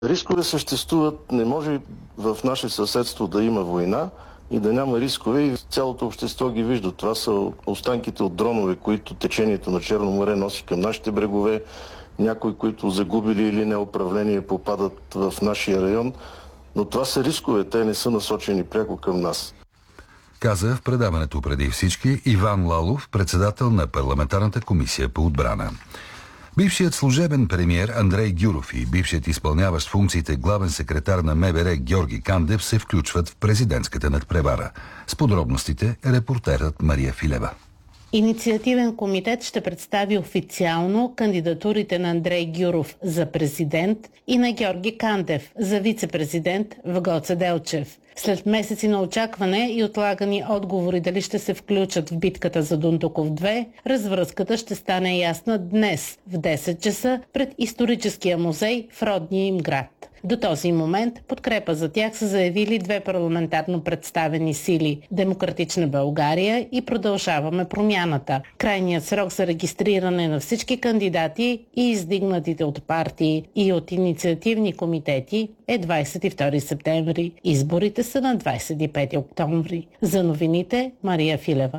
Рискове съществуват. Не може в наше съседство да има война и да няма рискове и цялото общество ги вижда. Това са останките от дронове, които течението на Черно море носи към нашите брегове. Някои, които загубили или неуправление, попадат в нашия район. Но това са рискове, те не са насочени пряко към нас. Каза в предаването преди всички Иван Лалов, председател на парламентарната комисия по отбрана. Бившият служебен премиер Андрей Гюров и бившият изпълняващ функциите главен секретар на МВР Георги Кандев се включват в президентската надпревара. С подробностите репортерът Мария Филева. Инициативен комитет ще представи официално кандидатурите на Андрей Гюров за президент и на Георги Кандев за вице-президент в Гоце Делчев. След месеци на очакване и отлагани отговори дали ще се включат в битката за Дундуков 2, развръзката ще стане ясна днес в 10 часа пред историческия музей в родния им град. До този момент подкрепа за тях са заявили две парламентарно представени сили – Демократична България и Продължаваме промяната. Крайният срок за регистриране на всички кандидати и издигнатите от партии и от инициативни комитети е 22 септември. Изборите са на 25 октомври. За новините Мария Филева.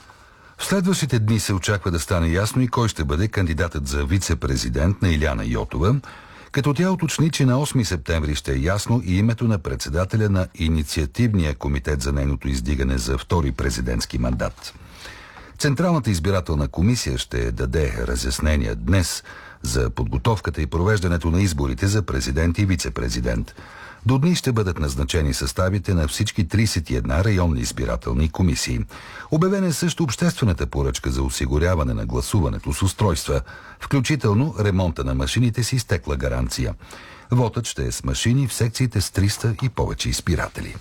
В следващите дни се очаква да стане ясно и кой ще бъде кандидатът за вице-президент на Илияна Йотова, като тя уточни, че на 8 септември ще е ясно и името на председателя на инициативния комитет за нейното издигане за втори президентски мандат. Централната избирателна комисия ще даде разяснения днес за подготовката и провеждането на изборите за президент и вице-президент. До дни ще бъдат назначени съставите на всички 31 районни избирателни комисии. Обявена е също обществената поръчка за осигуряване на гласуването с устройства, включително ремонта на машините с изтекла гаранция. Вотът ще е с машини в секциите с 300 и повече избиратели.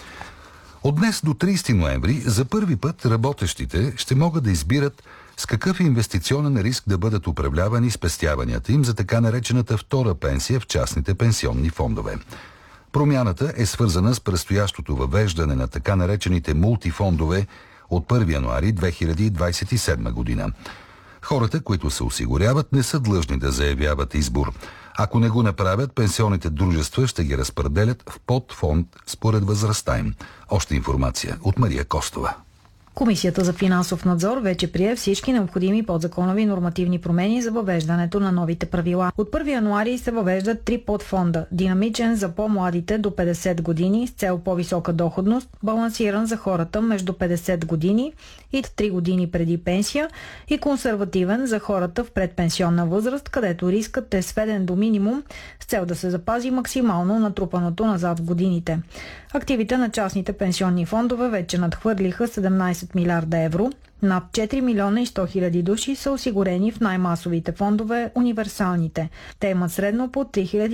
От днес до 30 ноември за първи път работещите ще могат да избират с какъв инвестиционен риск да бъдат управлявани спестяванията им за така наречената втора пенсия в частните пенсионни фондове. Промяната е свързана с предстоящото въвеждане на така наречените мултифондове от 1 януари 2027 година. Хората, които се осигуряват, не са длъжни да заявяват избор. Ако не го направят, пенсионните дружества ще ги разпределят в подфонд според възрастта им. Още информация от Мария Костова. Комисията за финансов надзор вече прие всички необходими подзаконови нормативни промени за въвеждането на новите правила. От 1 януари се въвеждат 3 подфонда. Динамичен за по-младите до 50 години с цел по-висока доходност, балансиран за хората между 50 години и 3 години преди пенсия и консервативен за хората в предпенсионна възраст, където рискът е сведен до минимум с цел да се запази максимално натрупаното назад в годините. Активите на частните пенсионни фондове вече надхвърлиха 17 милиарда евро. Над 4 милиона и 100 хиляди души са осигурени в най-масовите фондове, универсалните. Те имат средно по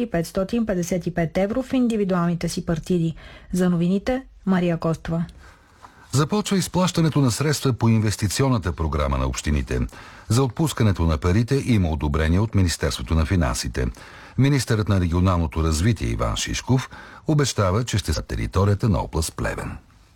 3555 евро в индивидуалните си партиди. За новините Мария Костова. Започва изплащането на средства по инвестиционната програма на общините. За отпускането на парите има одобрение от Министерството на финансите. Министърът на регионалното развитие Иван Шишков обещава, че ще са територията на област Плевен.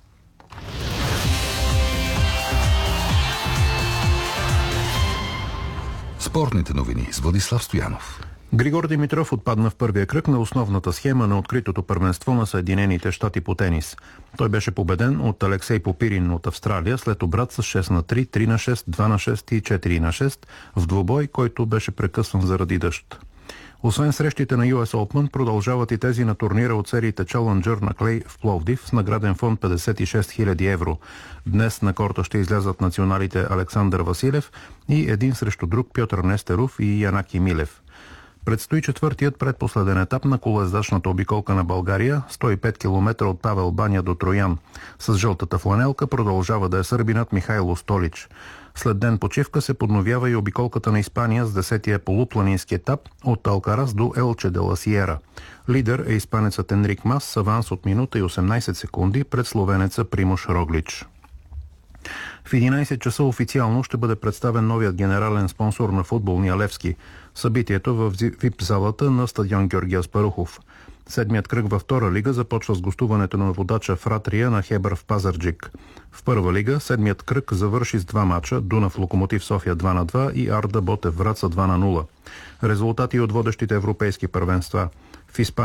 Спортните новини с Владислав Стоянов. Григор Димитров отпадна в първия кръг на основната схема на откритото първенство на Съединените щати по тенис. Той беше победен от Алексей Попирин от Австралия след обрат с 6-3, 3-6, 2-6 и 4-6 в двубой, който беше прекъсван заради дъжд. Освен срещите на US Open, продължават и тези на турнира от сериите Challenger на Клей в Пловдив с награден фонд 56 000 евро. Днес на корта ще излязат националите Александър Василев и един срещу друг Пьотър Нестеров и Янаки Милев. Предстои четвъртият предпоследен етап на колоездачната обиколка на България, 105 км от Павел Баня до Троян. С жълтата фланелка продължава да е сърбинът Михайло Столич. След ден почивка се подновява и обиколката на Испания с 10-я полупланински етап от Алкарас до Елче де ла Сиера. Лидер е испанецът Енрик Мас с аванс от минута и 18 секунди пред словенеца Примош Роглич. В 11 часа официално ще бъде представен новият генерален спонсор на футболния Левски. Събитието в ВИП залата на стадион Георги Аспарухов. Седмият кръг във втора лига започва с гостуването на водача Фратрия на Хебър в Пазарджик. В първа лига седмият кръг завърши с 2 мача: Дунав Локомотив София 2-2 и Арда Ботев Враца 2-0. Резултати от водещите европейски първенства. В Испания